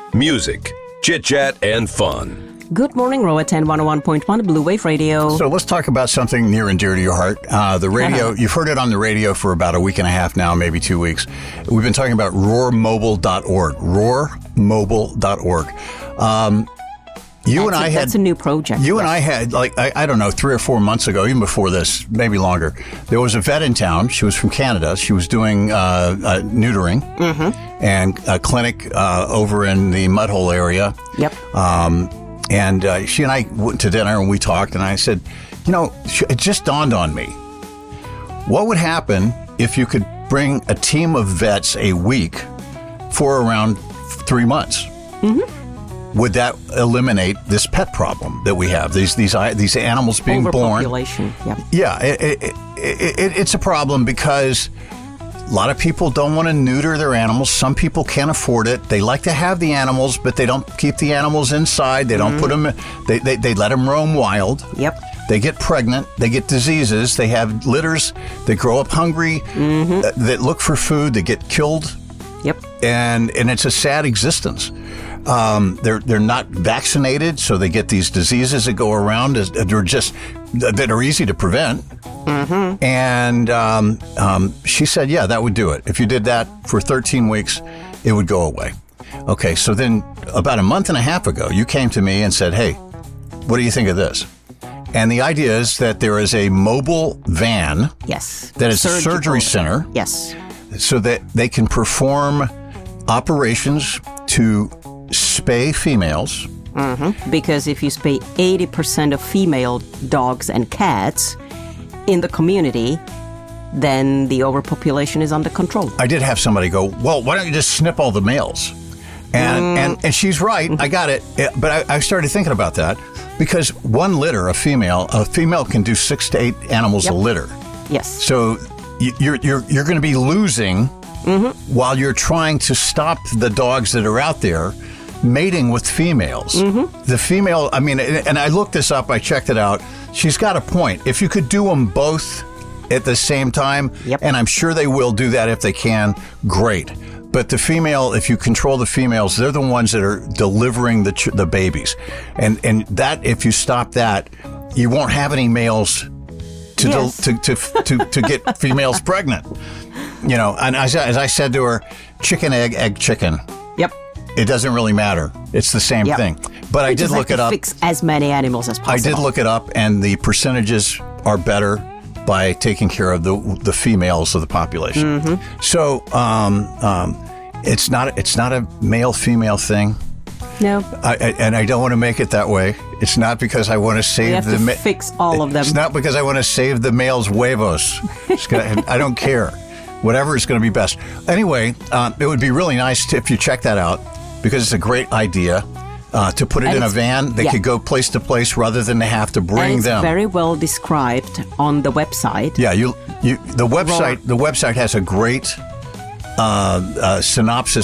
music, chit-chat, and fun. Good morning, Roatan 101.1 Blue Wave Radio. So let's talk about something near and dear to your heart. The radio, you've heard it on the radio for about a week and a half now, maybe 2 weeks. We've been talking about roarmobile.org. Roarmobile.org. That's a new project. And I had, I don't know, 3 or 4 months ago, even before this, maybe longer, there was a vet in town. She was from Canada. She was doing neutering and a clinic over in the Mudhole area. Yep. And she and I went to dinner and we talked, and I said, it just dawned on me. What would happen if you could bring a team of vets a week for around 3 months? Mm-hmm. Would that eliminate this pet problem that we have? These animals being born. Overpopulation. Yep. Yeah, it's a problem because a lot of people don't want to neuter their animals. Some people can't afford it. They like to have the animals, but they don't keep the animals inside. They don't put them. They let them roam wild. Yep. They get pregnant. They get diseases. They have litters. They grow up hungry. That look for food. They get killed. Yep. And it's a sad existence. They're not vaccinated, so they get these diseases that go around that are easy to prevent. Mm-hmm. And she said, yeah, that would do it. If you did that for 13 weeks, it would go away. Okay, so then about a month and a half ago, you came to me and said, hey, what do you think of this? And the idea is that there is a mobile van. Yes. That is a surgery center. Yes. So that they can perform operations to spay females. Mm-hmm. Because if you spay 80% of female dogs and cats in the community, then the overpopulation is under control. I did have somebody go, well, why don't you just snip all the males? And she's right. I got it. But I started thinking about that because one litter, a female can do 6 to 8 animals a litter. Yes. So you're going to be losing while you're trying to stop the dogs that are out there mating with females. The female, and I looked this up, I checked it out. She's got a point. If you could do them both at the same time, and I'm sure they will do that if they can, great. But the female, if you control the females, they're the ones that are delivering the babies. And that, if you stop that, you won't have any males to get females pregnant. And as I said to her, chicken, egg, chicken. Yep. It doesn't really matter. It's the same thing. But I did look it up. Fix as many animals as possible. I did look it up, and the percentages are better by taking care of the females of the population. So it's not a male-female thing. No. And I don't want to make it that way. It's not because I want to save we have to fix all of them. It's not because I want to save the males' huevos. I don't care. Whatever is going to be best. Anyway, it would be really nice if you check that out because it's a great idea to put it in a van. They could go place to place rather than they have to bring them. It's very well described on the website. Yeah, the website has a great synopsis